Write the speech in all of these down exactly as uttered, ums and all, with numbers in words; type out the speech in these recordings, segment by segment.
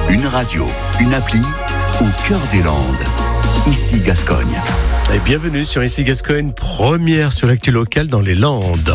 Une radio, une appli au cœur des Landes. Ici Gascogne. Et bienvenue sur Ici Gascogne, première sur l'actu locale dans les Landes.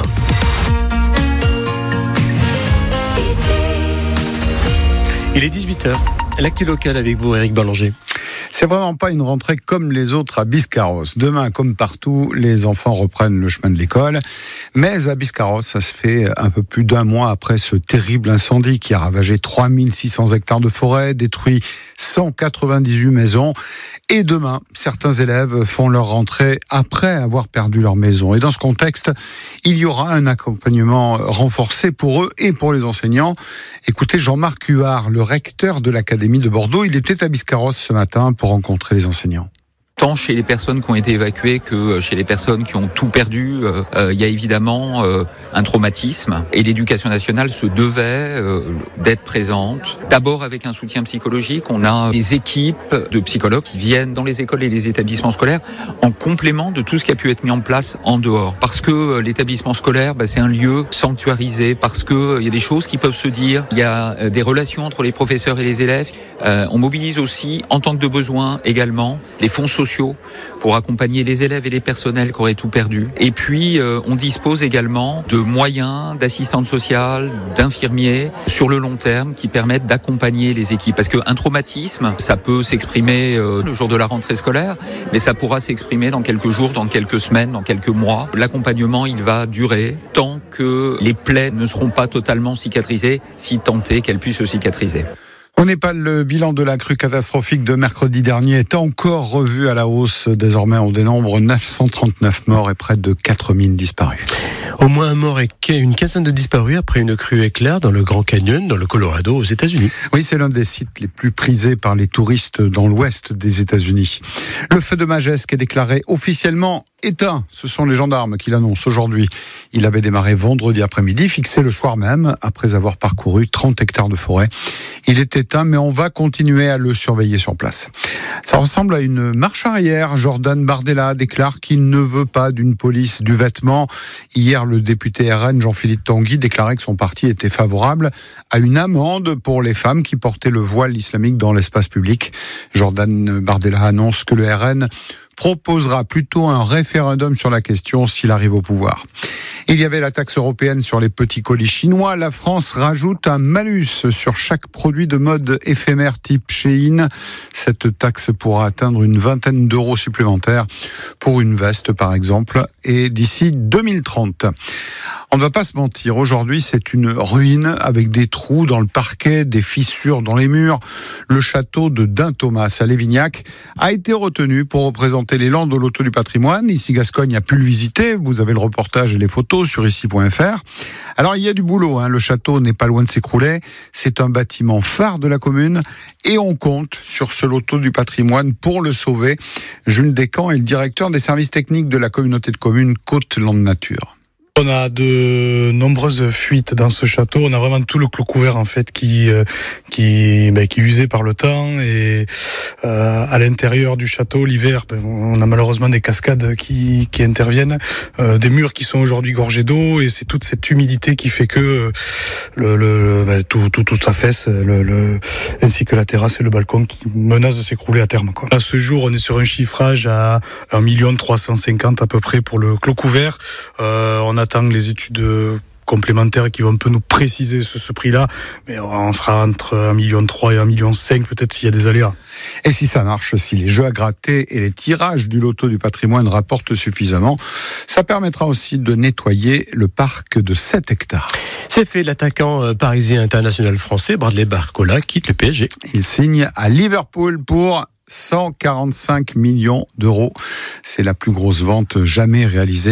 Il est dix-huit heures. L'actu locale avec vous, Éric Ballanger. C'est vraiment pas une rentrée comme les autres à Biscarrosse. Demain, comme partout, les enfants reprennent le chemin de l'école. Mais à Biscarrosse, ça se fait un peu plus d'un mois après ce terrible incendie qui a ravagé trois mille six cents hectares de forêt, détruit cent quatre-vingt-dix-huit maisons. Et demain, certains élèves font leur rentrée après avoir perdu leur maison. Et dans ce contexte, il y aura un accompagnement renforcé pour eux et pour les enseignants. Écoutez Jean-Marc Huard, le recteur de l'Académie de Bordeaux. Il était à Biscarrosse ce matin pour rencontrer les enseignants. Tant chez les personnes qui ont été évacuées que chez les personnes qui ont tout perdu, euh, euh, il y a évidemment euh, un traumatisme. Et l'éducation nationale se devait euh, d'être présente. D'abord avec un soutien psychologique. On a des équipes de psychologues qui viennent dans les écoles et les établissements scolaires en complément de tout ce qui a pu être mis en place en dehors. Parce que euh, l'établissement scolaire, bah, c'est un lieu sanctuarisé. Parce que euh, il y a des choses qui peuvent se dire. Il y a euh, des relations entre les professeurs et les élèves. Euh, on mobilise aussi, en tant que de besoin également, les fonds sociaux pour accompagner les élèves et les personnels qui auraient tout perdu. Et puis, euh, on dispose également de moyens d'assistantes sociales, d'infirmiers sur le long terme qui permettent d'accompagner les équipes. Parce qu'un traumatisme, ça peut s'exprimer euh, le jour de la rentrée scolaire, mais ça pourra s'exprimer dans quelques jours, dans quelques semaines, dans quelques mois. L'accompagnement, il va durer tant que les plaies ne seront pas totalement cicatrisées, si tant est qu'elles puissent se cicatriser. Au Népal, le bilan de la crue catastrophique de mercredi dernier est encore revu à la hausse. Désormais, on dénombre neuf cent trente-neuf morts et près de quatre mille disparus. Au moins un mort et une quinzaine de disparus après une crue éclair dans le Grand Canyon, dans le Colorado, aux États-Unis. Oui, c'est l'un des sites les plus prisés par les touristes dans l'ouest des États-Unis. Le feu de Magescq est déclaré officiellement éteint. Ce sont les gendarmes qui l'annoncent aujourd'hui. Il avait démarré vendredi après-midi, fixé le soir même, après avoir parcouru trente hectares de forêt. Il est éteint, mais on va continuer à le surveiller sur place. Ça ressemble à une marche arrière. Jordan Bardella déclare qu'il ne veut pas d'une police du vêtement. Hier, le député R N Jean-Philippe Tanguy déclarait que son parti était favorable à une amende pour les femmes qui portaient le voile islamique dans l'espace public. Jordan Bardella annonce que le R N proposera plutôt un référendum sur la question s'il arrive au pouvoir. Il y avait la taxe européenne sur les petits colis chinois. La France rajoute un malus sur chaque produit de mode éphémère type Shein. Cette taxe pourra atteindre une vingtaine d'euros supplémentaires pour une veste, par exemple, et d'ici deux mille trente. On ne va pas se mentir, aujourd'hui c'est une ruine avec des trous dans le parquet, des fissures dans les murs. Le château de Dun-Thomas à Lévignac a été retenu pour représenter les Landes au loto du patrimoine. Ici Gascogne a pu le visiter, vous avez le reportage et les photos sur ici point f r. Alors il y a du boulot, hein. Le château n'est pas loin de s'écrouler, c'est un bâtiment phare de la commune et on compte sur ce loto du patrimoine pour le sauver. Jules Descamps est le directeur des services techniques de la communauté de communes Côte-Landes Nature. On a de nombreuses fuites dans ce château. On a vraiment tout le clos couvert en fait qui euh, qui ben, qui est usé par le temps et euh, à l'intérieur du château l'hiver, ben, on a malheureusement des cascades qui qui interviennent, euh, des murs qui sont aujourd'hui gorgés d'eau et c'est toute cette humidité qui fait que euh, le, le ben, tout tout tout s'affaisse, le, le ainsi que la terrasse et le balcon qui menacent de s'écrouler à terme, quoi. À ce jour, on est sur un chiffrage à un million trois cent cinquante à peu près pour le clos couvert. Euh, on a attend les études complémentaires qui vont un peu nous préciser ce, ce prix-là, mais on sera entre un million trois et un million cinq peut-être s'il y a des aléas. Et si ça marche, si les jeux à gratter et les tirages du loto du patrimoine rapportent suffisamment, ça permettra aussi de nettoyer le parc de sept hectares. C'est fait, l'attaquant parisien international français Bradley Barcola quitte le P S G. Il signe à Liverpool pour cent quarante-cinq millions d'euros. C'est la plus grosse vente jamais réalisée